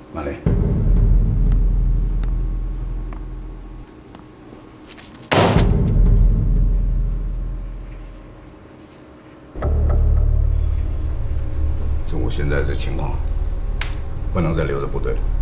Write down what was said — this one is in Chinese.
马雷。就我现在这情况，不能再留着部队了。